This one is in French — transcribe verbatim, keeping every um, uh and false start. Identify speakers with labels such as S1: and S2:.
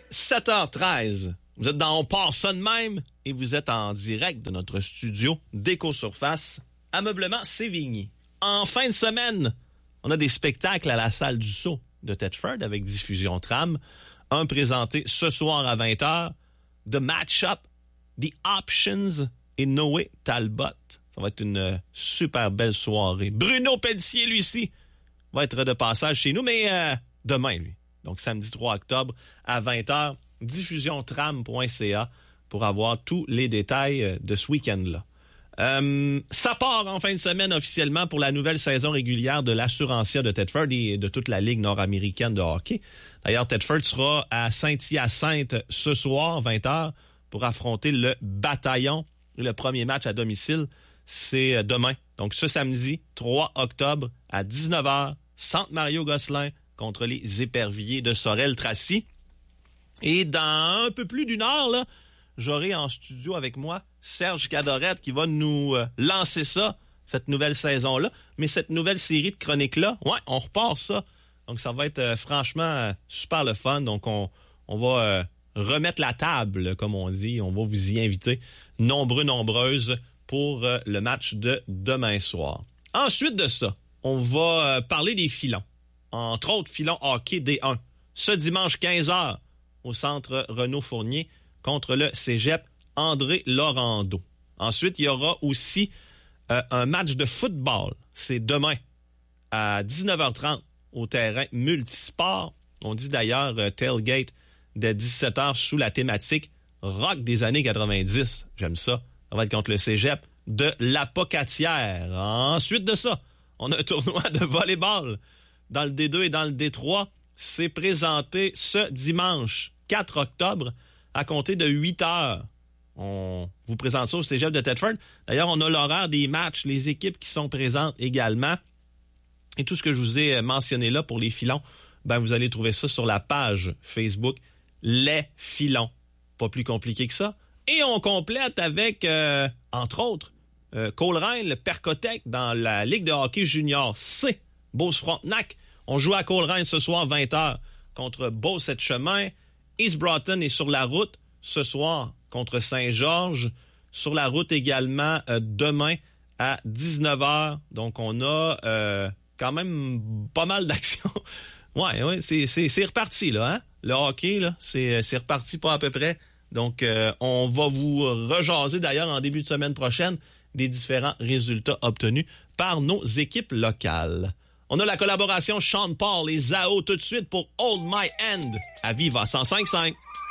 S1: sept heures treize. Vous êtes dans On part ça de même et vous êtes en direct de notre studio d'Éco-Surface, Ameublement Sévigny. En fin de semaine, on a des spectacles à la salle du Sceau de Thetford avec diffusion tram. Un présenté ce soir à vingt heures, The Matchup, The Options et Noé Talbot. Ça va être une super belle soirée. Bruno Pelletier, lui ci va être de passage chez nous, mais euh, demain, lui. Donc, samedi trois octobre à vingt heures, diffusion tram point c a pour avoir tous les détails de ce week-end-là. Euh, ça part en fin de semaine officiellement pour la nouvelle saison régulière de l'Assurantia de Thetford et de toute la Ligue nord-américaine de hockey. D'ailleurs, Thetford sera à Saint-Hyacinthe ce soir, vingt heures, pour affronter le Bataillon. Et le premier match à domicile, c'est demain. Donc, ce samedi, trois octobre, à dix-neuf heures, Centre Mario-Gosselin contre les Éperviers de Sorel-Tracy. Et dans un peu plus d'une heure, là, j'aurai en studio avec moi Serge Cadorette qui va nous euh, lancer ça, cette nouvelle saison-là. Mais cette nouvelle série de chroniques-là, ouais, on repart ça. Donc, ça va être euh, franchement euh, super le fun. Donc, on, on va euh, remettre la table, comme on dit. On va vous y inviter, nombreux, nombreuses, pour euh, le match de demain soir. Ensuite de ça, on va euh, parler des filons. Entre autres, filons hockey D un. Ce dimanche quinze heures, au centre Renaud Fournier, contre le cégep André Laurando. Ensuite, il y aura aussi euh, un match de football. C'est demain à dix-neuf heures trente au terrain multisport. On dit d'ailleurs euh, tailgate dès dix-sept heures sous la thématique rock des années quatre-vingt-dix. J'aime ça. Ça va être contre le cégep de l'Apocatière. Ensuite de ça, on a un tournoi de volleyball dans le D deux et dans le D trois. C'est présenté ce dimanche quatre octobre à compter de huit heures. On vous présente ça au cégep de Thetford. D'ailleurs, on a l'horaire des matchs, les équipes qui sont présentes également. Et tout ce que je vous ai mentionné là pour les filons, ben vous allez trouver ça sur la page Facebook Les Filons. Pas plus compliqué que ça. Et on complète avec, euh, entre autres, euh, Coleraine, le Percotec dans la Ligue de hockey junior C, Beauce-Frontenac. On joue à Coleraine ce soir, vingt heures, contre Beauce-Sept-Chemin. East Broughton est sur la route ce soir contre Saint-Georges. Sur la route également euh, demain à dix-neuf heures. Donc, on a euh, quand même pas mal d'actions. ouais, ouais, c'est, c'est, c'est reparti, là. Hein? Le hockey, là, c'est, c'est reparti pas à peu près. Donc, euh, on va vous rejaser d'ailleurs en début de semaine prochaine des différents résultats obtenus par nos équipes locales. On a la collaboration Sean Paul et Zao tout de suite pour Hold My Hand à Viva cent cinq virgule cinq.